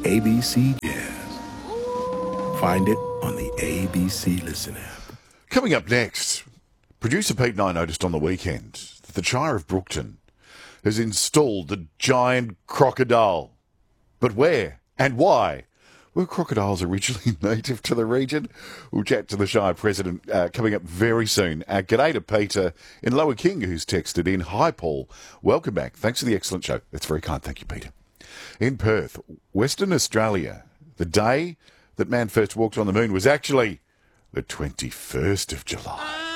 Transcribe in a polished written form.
ABC Jazz. Find it on the ABC Listen app. Coming up next, producer Pete and I noticed on the weekend that the Shire of Brookton has installed a giant crocodile. But where and why? Were crocodiles originally native to the region? We'll chat to the Shire President coming up very soon. G'day to Peter in Lower King, who's texted in. Hi, Paul. Welcome back. Thanks for the excellent show. That's very kind. Thank you, Peter. In Perth, Western Australia, the day that man first walked on the moon was actually the 21st of July.